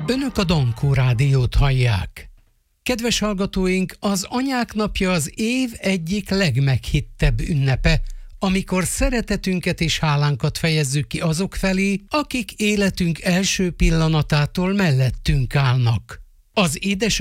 Önök a Dankó Rádiót hallják. Kedves hallgatóink, az Anyák Napja az év egyik legmeghittebb ünnepe, amikor szeretetünket és hálánkat fejezzük ki azok felé, akik életünk első pillanatától mellettünk állnak. Az